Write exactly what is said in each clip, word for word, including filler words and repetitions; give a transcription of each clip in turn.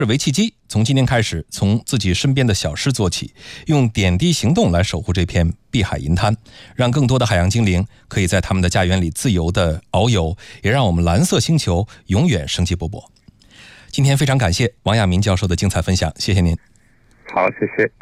为契机，从今天开始，从自己身边的小事做起，用点滴行动来守护这片碧海银滩，让更多的海洋精灵可以在他们的家园里自由地遨游，也让我们蓝色星球永远生机勃勃。今天非常感谢王亚民教授的精彩分享，谢谢您。 好，谢谢。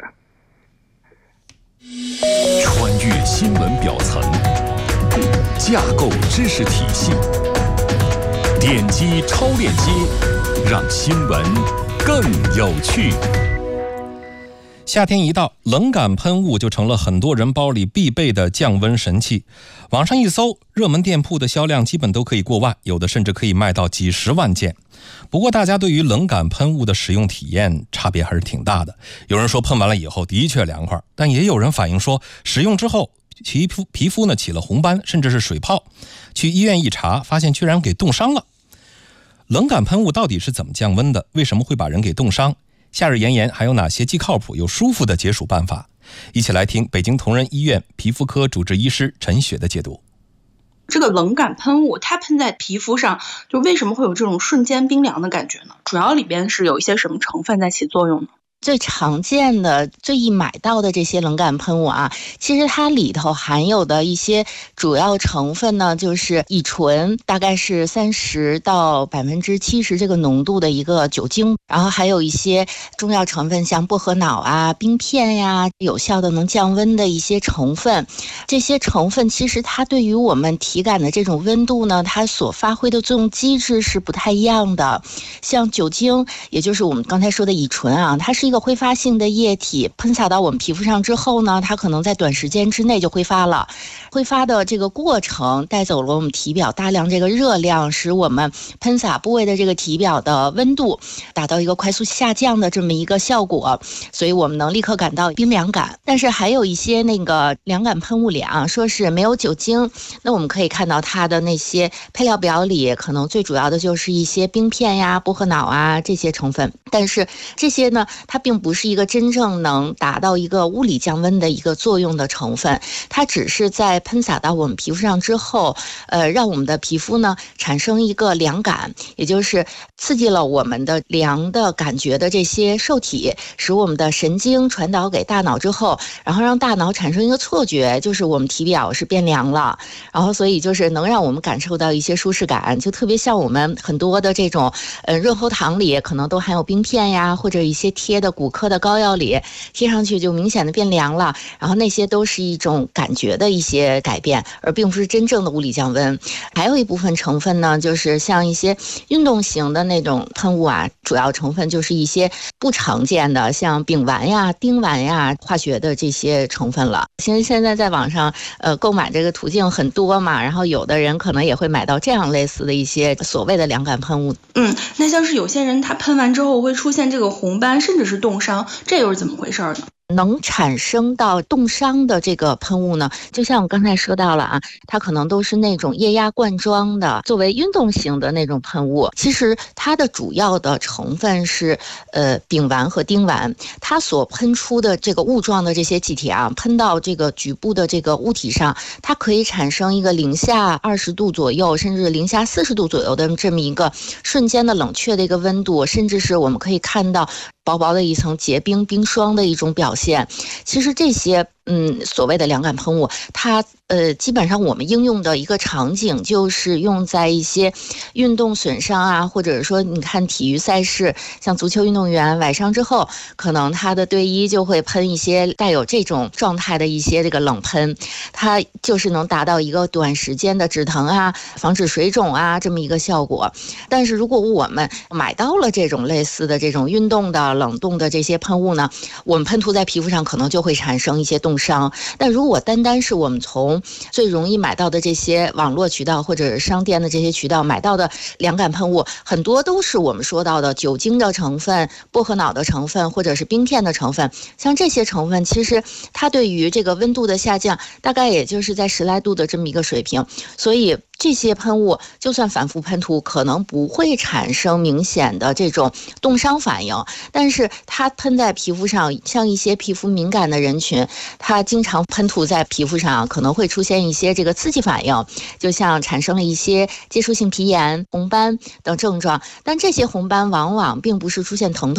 穿越新闻表层，架构知识体系，点击超链接，让新闻更有趣。 夏天一到，冷感喷雾就成了很多人包里必备的降温神器。网上一搜，热门店铺的销量基本都可以过万，有的甚至可以卖到几十万件。不过大家对于冷感喷雾的使用体验差别还是挺大的。有人说喷完了以后的确凉快，但也有人反映说使用之后皮肤皮肤呢起了红斑，甚至是水泡。去医院一查，发现居然给冻伤了。冷感喷雾到底是怎么降温的？为什么会把人给冻伤？夏日炎炎还有哪些既靠谱又舒服的解暑办法？一起来听北京同仁医院皮肤科主治医师陈雪的解读。 这个冷感喷雾它喷在皮肤上，就为什么会有这种瞬间冰凉的感觉呢？主要里边是有一些什么成分在起作用呢？ 最常见的、最易买到的这些冷感喷雾啊，其实它里头含有的一些主要成分呢，就是乙醇，大概是三十到百分之七十这个浓度的一个酒精，然后还有一些中药成分，像薄荷脑啊、冰片呀，有效的能降温的一些成分。这些成分其实它对于我们体感的这种温度呢，它所发挥的作用机制是不太一样的。像酒精，也就是我们刚才说的乙醇啊，它是一个挥发性的液体，喷洒到我们皮肤上之后呢，它可能在短时间之内就挥发了。挥发的这个过程带走了我们体表大量这个热量，使我们喷洒部位的这个体表的温度达到一个快速下降的这么一个效果，所以我们能立刻感到冰凉感。但是还有一些那个凉感喷雾里啊，说是没有酒精，那我们可以看到它的那些配料表里，可能最主要的就是一些冰片呀、薄荷脑啊这些成分。但是这些呢，它并不是一个真正能达到一个物理降温的一个作用的成分，它只是在喷洒到我们皮肤上之后，呃，让我们的皮肤呢产生一个凉感，也就是刺激了我们的凉的感觉的这些受体，使我们的神经传导给大脑之后，然后让大脑产生一个错觉，就是我们体表是变凉了，然后所以就是能让我们感受到一些舒适感，就特别像我们很多的这种呃润喉糖里可能都含有冰片呀，或者一些贴的骨科的膏药里，贴上去就明显的变凉了，然后那些都是一种感觉的一些改变，而并不是真正的物理降温。还有一部分成分呢，就是像一些运动型的那种喷雾啊，主要成分就是一些不常见的，像丙烷呀、丁烷呀，化学的这些成分了。其实现在在网上呃购买这个途径很多嘛，然后有的人可能也会买到这样类似的一些所谓的凉感喷雾。 嗯，那像是有些人他喷完之后会出现这个红斑，甚至是冻伤，这又是怎么回事呢？ 能产生到冻伤的这个喷雾呢，就像我刚才说到了啊，它可能都是那种液压罐装的，作为运动型的那种喷雾。其实它的主要的成分是呃丙烷和丁烷，它所喷出的这个雾状的这些气体啊，喷到这个局部的这个物体上，它可以产生一个零下二十度左右，甚至零下四十度左右的这么一个瞬间的冷却的一个温度，甚至是我们可以看到薄薄的一层结冰冰霜的一种表现。其实这些嗯，所谓的凉感喷雾，它呃，基本上我们应用的一个场景就是用在一些运动损伤啊，或者说你看体育赛事，像足球运动员崴伤之后，可能他的队医就会喷一些带有这种状态的一些这个冷喷，它就是能达到一个短时间的止疼啊、防止水肿啊这么一个效果。但是如果我们买到了这种类似的这种运动的冷冻的这些喷雾呢，我们喷涂在皮肤上可能就会产生一些冻伤。但如果单单是我们从最容易买到的这些网络渠道或者商店的这些渠道买到的凉感喷雾，很多都是我们说到的酒精的成分、薄荷脑的成分或者是冰片的成分。像这些成分其实它对于这个温度的下降大概也就是在十来度的这么一个水平，所以这些喷雾就算反复喷涂，可能不会产生明显的这种冻伤反应，但是它喷在皮肤上，像一些皮肤敏感的人群，它经常喷涂在皮肤上，可能会出现一些这个刺激反应，就像产生了一些接触性皮炎、红斑等症状。但这些红斑往往并不是出现疼痛